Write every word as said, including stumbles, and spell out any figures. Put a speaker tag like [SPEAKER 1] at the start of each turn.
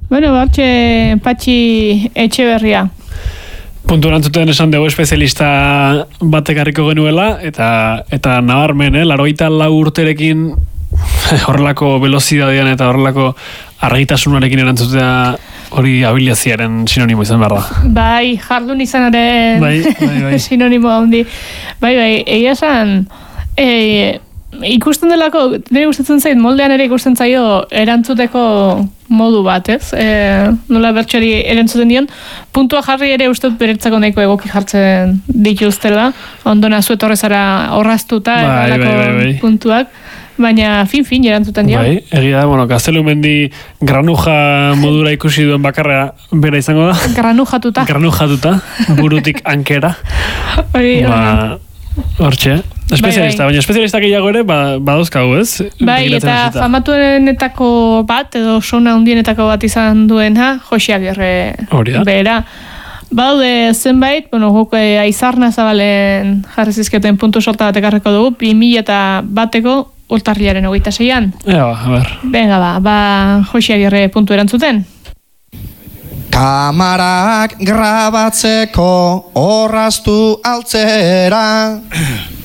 [SPEAKER 1] Bueno, batxe Patxi Etxeberria.
[SPEAKER 2] Puntu erantzuten esan dugu espezialista batek harriko genuela, eta eta nabarmen, eh, laurogeita lau urterekin horrelako velozidadean eta horrelako argitasunarekin erantzutea hori abiliaziaren sinonimo izan behar da.
[SPEAKER 1] Bai, jardun izanaren
[SPEAKER 2] bai, bai, bai.
[SPEAKER 1] sinonimo handi. Bai, bai, egia esan, e, ikusten delako, nire gustatzen zait, moldean ere ikusten zaio erantzuteko modu bat, ez? E, nola bertxori erantzuten dion, puntua jarri ere uste dut beretzako nahiko egoki jartzen dituztela, ondona zuetorrezara horraztuta,
[SPEAKER 2] bai, bai, bai, bai.
[SPEAKER 1] puntuak, baina fin-fin erantzuten dio.
[SPEAKER 2] Bai, egia da, bueno, Gaztelu mendi granuja modura ikusi duen bakarra bera izango da.
[SPEAKER 1] Granujatuta.
[SPEAKER 2] Granujatuta, burutik ankera.
[SPEAKER 1] Hori,
[SPEAKER 2] ba, hortxe. Espezialista, bai, bai. Baina espezialistak gehiago ere, ba, badozkagu, ez?
[SPEAKER 1] Bai, eta famatuenetako bat, edo sona hundienetako bat izan duena, Josi Agirre bera. Baude zenbait, bueno, guk eh, Aizarna Zabalen jarri zizketen puntu solta bat ekarriko dugu, bi mila eta bateko urtarrilaren hogeita seian.
[SPEAKER 2] Ea, ba, a ber.
[SPEAKER 1] Venga, ba, ba, Josi Agirre puntu erantzuten.
[SPEAKER 3] Kamarak grabatzeko orraztu altzera